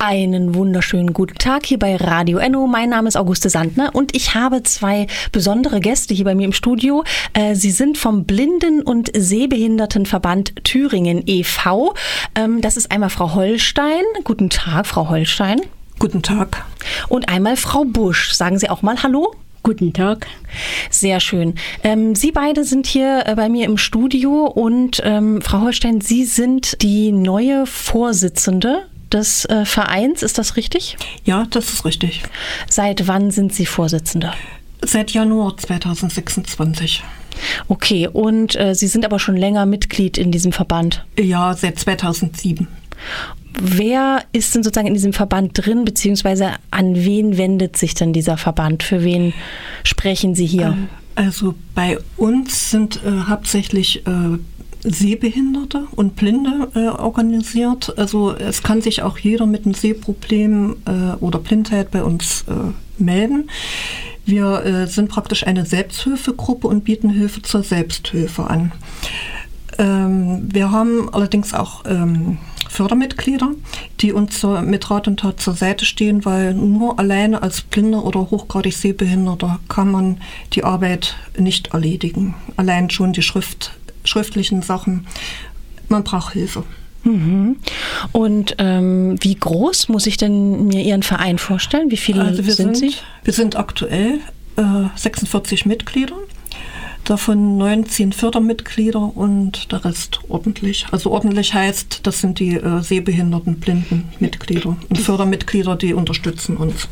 Einen wunderschönen guten Tag hier bei Radio Enno. Mein Name ist Auguste Sandner und ich habe zwei besondere Gäste hier bei mir im Studio. Sie sind vom Blinden- und Sehbehindertenverband Thüringen e.V. Das ist einmal Frau Holstein. Guten Tag, Frau Holstein. Guten Tag. Und einmal Frau Busch. Sagen Sie auch mal Hallo. Guten Tag. Sehr schön. Sie beide sind hier bei mir im Studio und Frau Holstein, Sie sind die neue Vorsitzende des Vereins. Ist das richtig? Ja, das ist richtig. Seit wann sind Sie Vorsitzende? Seit Januar 2026. Okay, und Sie sind aber schon länger Mitglied in diesem Verband? Ja, seit 2007. Wer ist denn sozusagen in diesem Verband drin, beziehungsweise an wen wendet sich denn dieser Verband? Für wen sprechen Sie hier? Also bei uns sind hauptsächlich Sehbehinderte und Blinde organisiert. Also es kann sich auch jeder mit einem Sehproblem oder Blindheit bei uns melden. Wir sind praktisch eine Selbsthilfegruppe und bieten Hilfe zur Selbsthilfe an. Wir haben allerdings auch Fördermitglieder, die uns mit Rat und Tat zur Seite stehen, weil nur alleine als Blinder oder hochgradig Sehbehinderter kann man die Arbeit nicht erledigen. Allein schon die schriftlichen Sachen, man braucht Hilfe. Mhm. Und wie groß muss ich denn mir Ihren Verein vorstellen? Wie viele sind Sie? Wir sind aktuell 46 Mitglieder. Davon 19 Fördermitglieder und der Rest ordentlich. Also ordentlich heißt, das sind die sehbehinderten, blinden Mitglieder und Fördermitglieder, die unterstützen uns.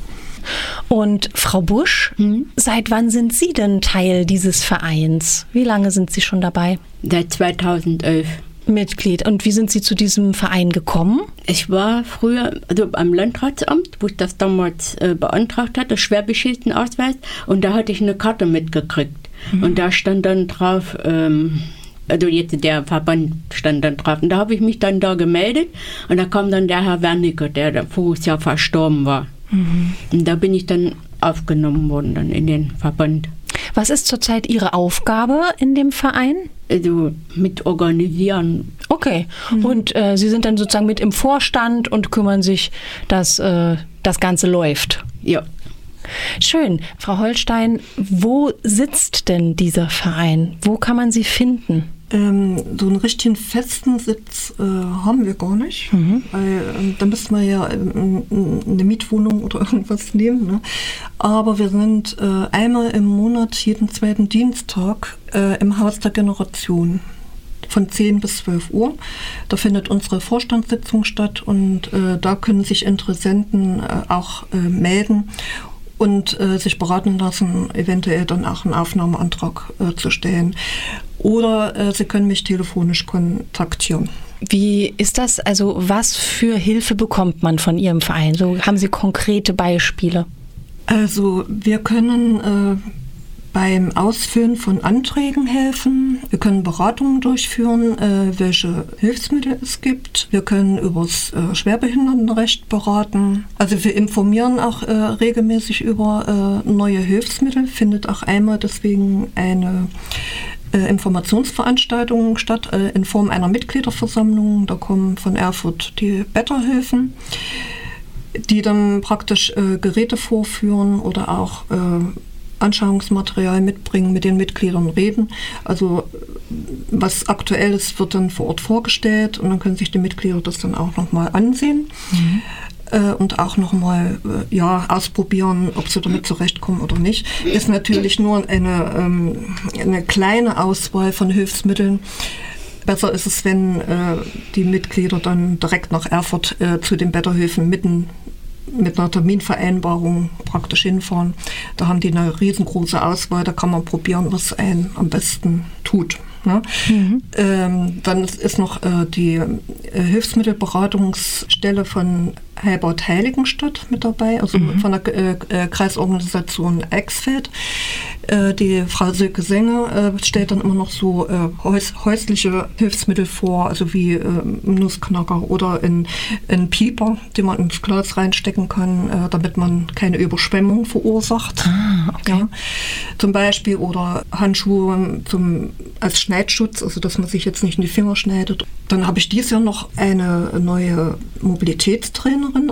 Und Frau Busch, seit wann sind Sie denn Teil dieses Vereins? Wie lange sind Sie schon dabei? Seit 2011. Mitglied. Und wie sind Sie zu diesem Verein gekommen? Ich war früher am Landratsamt, wo ich das damals beantragt hatte, Schwerbehindertenausweis, und da hatte ich eine Karte mitgekriegt. Und da stand dann drauf, also jetzt der Verband stand dann drauf. Und da habe ich mich dann da gemeldet und da kam dann der Herr Wernicke, der voriges Jahr verstorben war. Und da bin ich dann aufgenommen worden dann in den Verband. Was ist zurzeit Ihre Aufgabe in dem Verein? Also mit organisieren. Okay. Und Sie sind dann sozusagen mit im Vorstand und kümmern sich, dass das Ganze läuft? Ja. Schön. Frau Holstein, wo sitzt denn dieser Verein? Wo kann man Sie finden? So einen richtigen festen Sitz haben wir gar nicht. Weil da müssten wir ja eine Mietwohnung oder irgendwas nehmen. Ne? Aber wir sind einmal im Monat, jeden zweiten Dienstag, im Haus der Generation. Von 10 bis 12 Uhr. Da findet unsere Vorstandssitzung statt und da können sich Interessenten auch melden und sich beraten lassen, eventuell dann auch einen Aufnahmeantrag zu stellen. Oder Sie können mich telefonisch kontaktieren. Wie ist das? Also was für Hilfe bekommt man von Ihrem Verein? So, haben Sie konkrete Beispiele? Also wir können beim Ausfüllen von Anträgen helfen. Wir können Beratungen durchführen, welche Hilfsmittel es gibt. Wir können über das Schwerbehindertenrecht beraten. Also wir informieren auch regelmäßig über neue Hilfsmittel. Findet auch einmal deswegen eine Informationsveranstaltung statt in Form einer Mitgliederversammlung. Da kommen von Erfurt die Betterhilfen, die dann praktisch Geräte vorführen oder auch Anschauungsmaterial mitbringen, mit den Mitgliedern reden. Also was aktuell ist, wird dann vor Ort vorgestellt und dann können sich die Mitglieder das dann auch nochmal ansehen und auch nochmal ausprobieren, ob sie damit zurechtkommen oder nicht. Ist natürlich nur eine kleine Auswahl von Hilfsmitteln. Besser ist es, wenn die Mitglieder dann direkt nach Erfurt zu den Betterhilfen mit einer Terminvereinbarung praktisch hinfahren. Da haben die eine riesengroße Auswahl, da kann man probieren, was einen am besten tut. Ne? Dann ist noch die Hilfsmittelberatungsstelle von Heilbad Heiligenstadt mit dabei, also von der Kreisorganisation Eichsfeld. Die Frau Silke Senge stellt dann immer noch so häusliche Hilfsmittel vor, also wie Nussknacker oder ein Pieper, den man ins Glas reinstecken kann, damit man keine Überschwemmung verursacht. Okay. Ja. Zum Beispiel, oder Handschuhe als Schneidschutz, also dass man sich jetzt nicht in die Finger schneidet. Dann habe ich dieses Jahr noch eine neue Mobilitätstrainerin